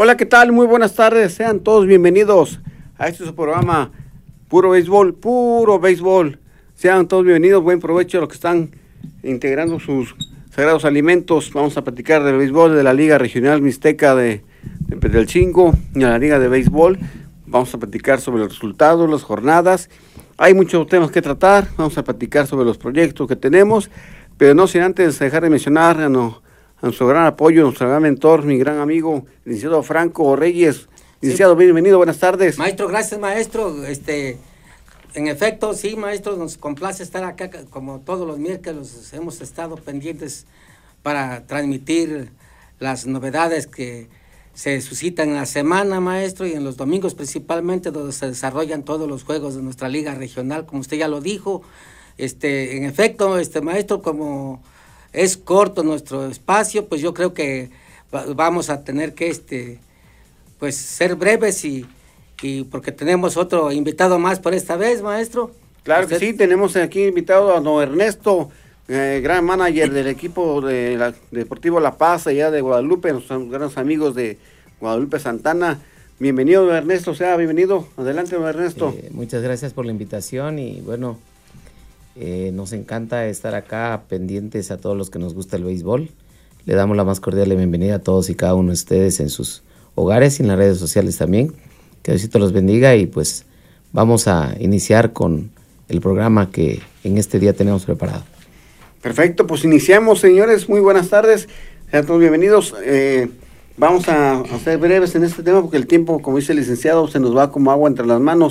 Hola, ¿qué tal? Muy buenas tardes, sean todos bienvenidos a este su programa Puro Béisbol. Sean todos bienvenidos, buen provecho a los que están integrando sus sagrados alimentos. Vamos a platicar del béisbol de la Liga Regional Mixteca de Petelcingo y la Liga de Béisbol. Vamos a platicar sobre los resultados, las jornadas. Hay muchos temas que tratar, vamos a platicar sobre los proyectos que tenemos, pero no sin antes dejar de mencionar a nuestro gran apoyo, nuestro gran mentor, mi gran amigo, el licenciado Franco Reyes. Licenciado, sí. Bienvenido, buenas tardes. Maestro, gracias, maestro. En efecto, sí, maestro, nos complace estar acá, como todos los miércoles hemos estado pendientes para transmitir las novedades que se suscitan en la semana, maestro, y en los domingos principalmente, donde se desarrollan todos los juegos de nuestra liga regional, como usted ya lo dijo. En efecto, maestro, como es corto nuestro espacio, pues yo creo que vamos a tener que pues ser breves y porque tenemos otro invitado más por esta vez, maestro. Claro que sí, tenemos aquí invitado a don Ernesto, gran manager del equipo de Deportivo La Paz, allá de Guadalupe, nuestros grandes amigos de Guadalupe Santana. Bienvenido, don Ernesto, bienvenido. Adelante, don Ernesto. Muchas gracias por la invitación y bueno, nos encanta estar acá pendientes a todos los que nos gusta el béisbol. Le damos la más cordial bienvenida a todos y cada uno de ustedes en sus hogares y en las redes sociales también. Que Diosito los bendiga y pues vamos a iniciar con el programa que en este día tenemos preparado. Perfecto, pues iniciamos, señores. Muy buenas tardes. Sean todos bienvenidos. Vamos a ser breves en este tema porque el tiempo, como dice el licenciado, se nos va como agua entre las manos.